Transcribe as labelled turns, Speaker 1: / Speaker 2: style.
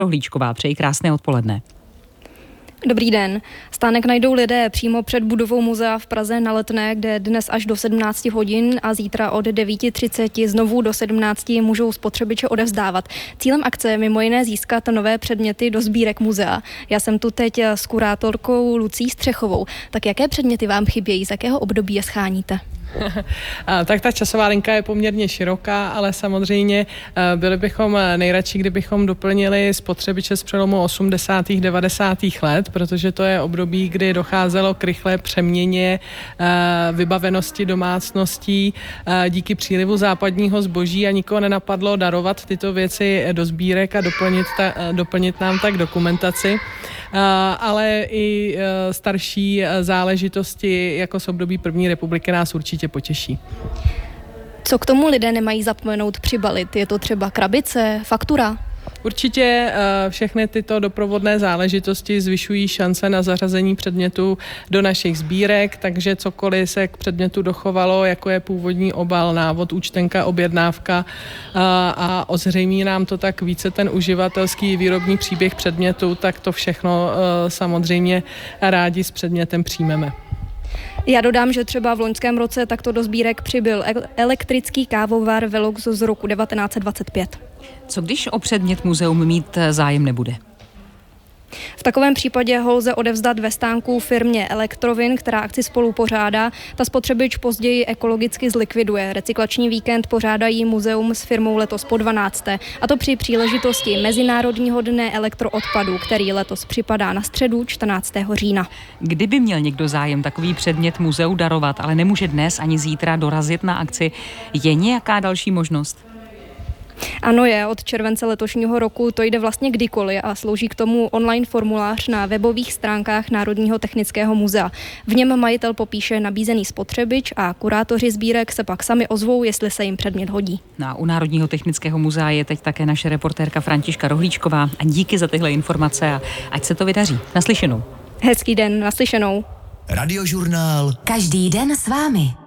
Speaker 1: Rohlíčková, přeji krásné odpoledne.
Speaker 2: Dobrý den. Stánek najdou lidé přímo před budovou muzea v Praze na Letné, kde dnes až do 17 hodin a zítra od 9:30 znovu do 17 můžou spotřebiče odevzdávat. Cílem akce je mimo jiné získat nové předměty do sbírek muzea. Já jsem tu teď s kurátorkou Lucí Střechovou. Tak jaké předměty vám chybějí, z jakého období je scháníte?
Speaker 3: Tak ta časová linka je poměrně široká, ale samozřejmě byli bychom nejradši, kdybychom doplnili spotřebiče z přelomu 80. 90. let, protože to je období, kdy docházelo k rychlé přeměně vybavenosti domácností díky přílivu západního zboží a nikoho nenapadlo darovat tyto věci do sbírek a doplnit nám tak dokumentaci. Ale i starší záležitosti jako z období první republiky nás určitě potěší.
Speaker 2: Co k tomu lidé nemají zapomenout přibalit? Je to třeba krabice, faktura?
Speaker 3: Určitě všechny tyto doprovodné záležitosti zvyšují šance na zařazení předmětu do našich sbírek, takže cokoliv se k předmětu dochovalo, jako je původní obal, návod, účtenka, objednávka a ozřejmí nám to tak více ten uživatelský výrobní příběh předmětu, tak to všechno samozřejmě rádi s předmětem přijmeme.
Speaker 2: Já dodám, že třeba v loňském roce takto do sbírek přibyl elektrický kávovar Velox z roku 1925.
Speaker 1: Co když o předmět muzeum mít zájem nebude?
Speaker 2: V takovém případě ho lze odevzdat ve stánku firmě Elektrovin, která akci spolu pořádá. Ta spotřebič později ekologicky zlikviduje. Recyklační víkend pořádají muzeum s firmou letos po 12. A to při příležitosti Mezinárodního dne elektroodpadu, který letos připadá na středu 14. října.
Speaker 1: Kdyby měl někdo zájem takový předmět muzeu darovat, ale nemůže dnes ani zítra dorazit na akci, je nějaká další možnost?
Speaker 2: Ano, je. Od července letošního roku to jde vlastně kdykoliv a slouží k tomu online formulář na webových stránkách Národního technického muzea. V něm majitel popíše nabízený spotřebič a kurátoři sbírek se pak sami ozvou, jestli se jim předmět hodí.
Speaker 1: U Národního technického muzea je teď také naše reportérka Františka Rohlíčková a díky za tyhle informace a ať se to vydaří. Naslyšenou.
Speaker 2: Hezký den, naslyšenou.
Speaker 4: Radiožurnál.
Speaker 5: Každý den s vámi.